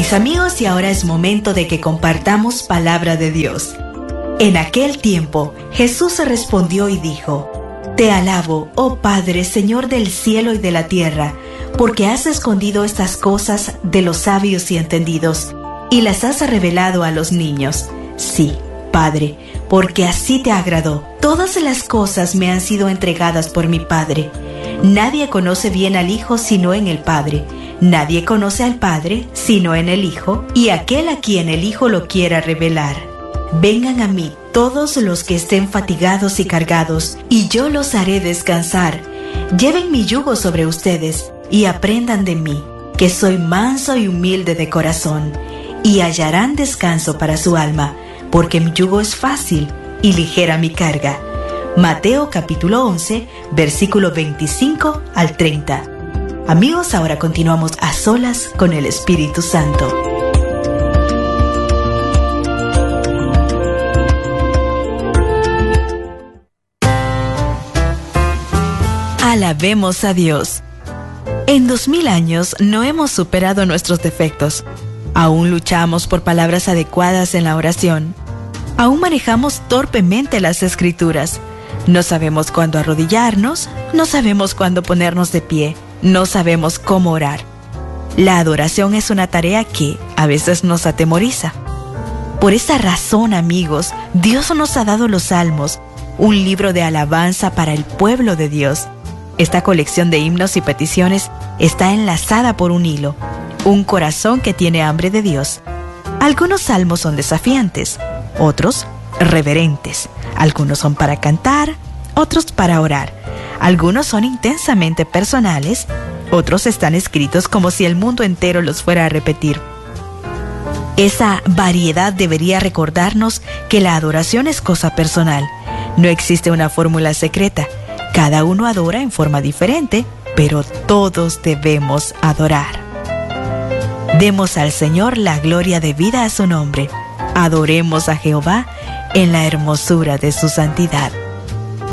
mis amigos, y ahora es momento de que compartamos palabra de Dios. En aquel tiempo, Jesús respondió y dijo: Te alabo, oh Padre, Señor del cielo y de la tierra, porque has escondido estas cosas de los sabios y entendidos, y las has revelado a los niños. Sí, Padre, porque así te agradó. Todas las cosas me han sido entregadas por mi Padre. Nadie conoce bien al Hijo sino en el Padre. Nadie conoce al Padre sino en el Hijo, y aquel a quien el Hijo lo quiera revelar. Vengan a mí todos los que estén fatigados y cargados, y yo los haré descansar. Lleven mi yugo sobre ustedes, y aprendan de mí, que soy manso y humilde de corazón, y hallarán descanso para su alma, porque mi yugo es fácil y ligera mi carga. Mateo capítulo 11, versículo 25 al 30. Amigos, ahora continuamos a solas con el Espíritu Santo. Alabemos a Dios. En 2000 años no hemos superado nuestros defectos. Aún luchamos por palabras adecuadas en la oración. Aún manejamos torpemente las Escrituras. No sabemos cuándo arrodillarnos, no sabemos cuándo ponernos de pie, no sabemos cómo orar. La adoración es una tarea que a veces nos atemoriza. Por esa razón, amigos, Dios nos ha dado los Salmos, un libro de alabanza para el pueblo de Dios. Esta colección de himnos y peticiones está enlazada por un hilo, un corazón que tiene hambre de Dios. Algunos salmos son desafiantes, otros reverentes. Algunos son para cantar, otros para orar. Algunos son intensamente personales, otros están escritos como si el mundo entero los fuera a repetir. Esa variedad debería recordarnos que la adoración es cosa personal. No existe una fórmula secreta. Cada uno adora en forma diferente, pero todos debemos adorar. Demos al Señor la gloria debida a su nombre. Adoremos a Jehová en la hermosura de su santidad.